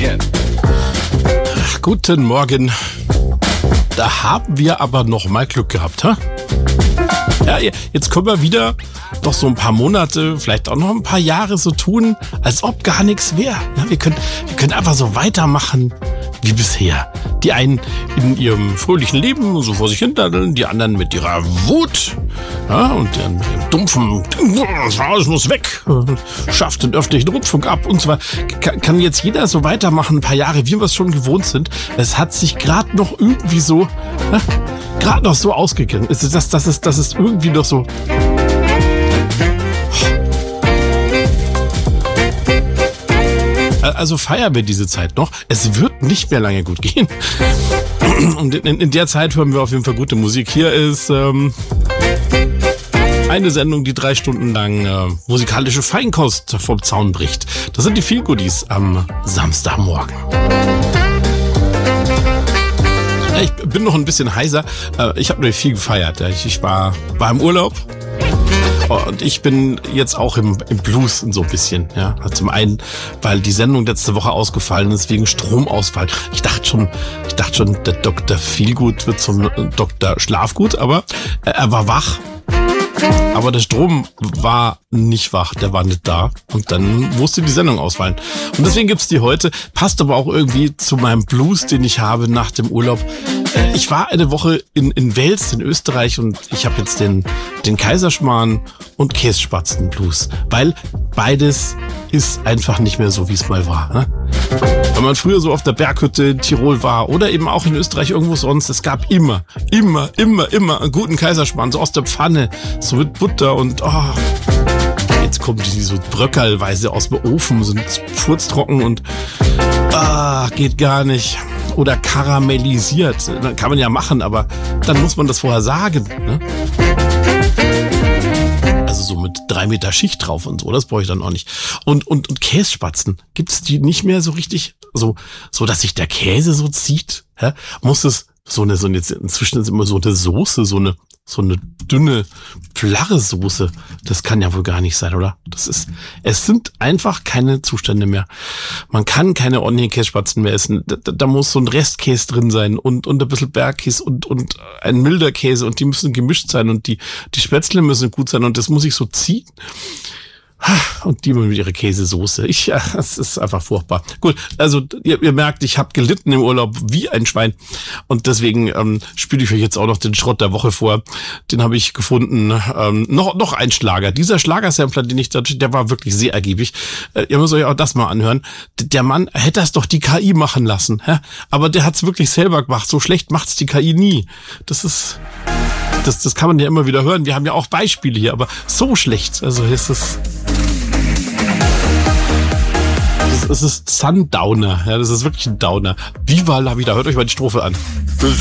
again. Guten Morgen. Da haben wir aber noch mal Glück gehabt, hä? Ja, jetzt können wir wieder noch so ein paar Monate, vielleicht auch noch ein paar Jahre so tun, als ob gar nichts wäre. Ja, wir können einfach so weitermachen wie bisher. Die einen in ihrem fröhlichen Leben so vor sich hin daddeln, die anderen mit ihrer Wut, ja, und ihrem dumpfen, das Haus muss weg, schafft den öffentlichen Rundfunk ab und so weiter. Kann jetzt jeder so weitermachen, ein paar Jahre, wie wir es schon gewohnt sind. Es hat sich gerade noch irgendwie so, gerade noch so ausgegangen. Das ist irgendwie noch so. Also feiern wir diese Zeit noch. Es wird nicht mehr lange gut gehen. Und in der Zeit hören wir auf jeden Fall gute Musik. Hier ist eine Sendung, die 3 Stunden lang musikalische Feinkost vom Zaun bricht. Das sind die Feel-Goodies am Samstagmorgen. Ich bin noch ein bisschen heiser. Ich habe nämlich viel gefeiert. Ich war im Urlaub. Und ich bin jetzt auch im Blues so ein bisschen. Ja. Zum einen, weil die Sendung letzte Woche ausgefallen ist wegen Stromausfall. Ich dachte schon, der Dr. Feelgood wird zum Dr. Schlafgut, aber er war wach. Aber der Strom war nicht wach, der war nicht da. Und dann musste die Sendung ausfallen. Und deswegen gibt's die heute. Passt aber auch irgendwie zu meinem Blues, den ich habe nach dem Urlaub. Ich war eine Woche in Wels, in Österreich, und ich habe jetzt den Kaiserschmarrn und Kässpatzen-Blues. Weil beides ist einfach nicht mehr so, wie es mal war. Ne? Wenn man früher so auf der Berghütte in Tirol war oder eben auch in Österreich irgendwo sonst, es gab immer einen guten Kaiserschmarrn, so aus der Pfanne, so mit Butter und jetzt kommen die so bröckelweise aus dem Ofen, sind furztrocken und geht gar nicht. Oder karamellisiert, kann man ja machen, aber dann muss man das vorher sagen, ne? Also so mit 3 Meter Schicht drauf und so, das brauche ich dann auch nicht. Und Kässpatzen, gibt's die nicht mehr so richtig, so dass sich der Käse so zieht? Hä? Muss es jetzt inzwischen ist immer so eine Soße, so eine dünne, flache Soße. Das kann ja wohl gar nicht sein, oder? Es sind einfach keine Zustände mehr. Man kann keine ordentlichen Kässpatzen mehr essen. Da muss so ein Restkäse drin sein und ein bisschen Bergkäse und ein milder Käse, und die müssen gemischt sein, und die Spätzle müssen gut sein, und das muss ich so ziehen. Und die mit ihrer Käsesoße. Es ist einfach furchtbar. Gut, also ihr merkt, ich habe gelitten im Urlaub wie ein Schwein. Und deswegen spiele ich euch jetzt auch noch den Schrott der Woche vor. Den habe ich gefunden. Noch ein Schlager. Dieser Schlagersampler, der war wirklich sehr ergiebig. Ihr müsst euch auch das mal anhören. Der Mann hätte das doch die KI machen lassen. Hä? Aber der hat's wirklich selber gemacht. So schlecht macht's die KI nie. Das kann man ja immer wieder hören. Wir haben ja auch Beispiele hier, aber so schlecht. Also es ist Sundowner. Ja, das ist wirklich ein Downer. Viva la vida. Hört euch mal die Strophe an.